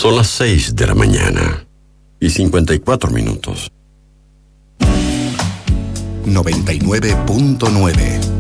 Son las 6 de la mañana y 54 minutos. 99.9